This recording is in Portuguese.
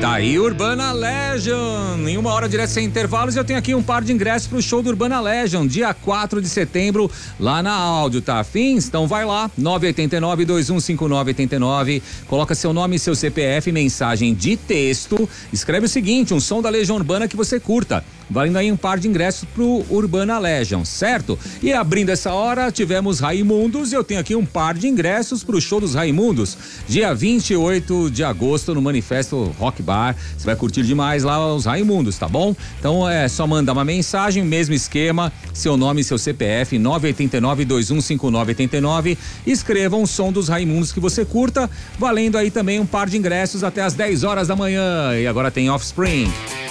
Tá aí Urbana Legend. Em 1 hora direto sem intervalos, eu tenho aqui um par de ingressos pro show do Urbana Legend, dia 4 de setembro, lá na Áudio, tá afins? Então vai lá, 989-215989, coloca seu nome e seu CPF, mensagem de texto, escreve o seguinte, um som da Legião Urbana que você curta. Valendo aí um par de ingressos pro Urbana Legend, certo? E abrindo essa hora, tivemos Raimundos e eu tenho aqui um par de ingressos pro show dos Raimundos, dia 28 de agosto no Manifesto Rock Bar. Você vai curtir demais lá os Raimundos, tá bom? Então é só mandar uma mensagem, mesmo esquema, seu nome e seu CPF, 989-215989, escreva um som dos Raimundos que você curta, valendo aí também um par de ingressos até as 10 horas da manhã. E agora tem Offspring.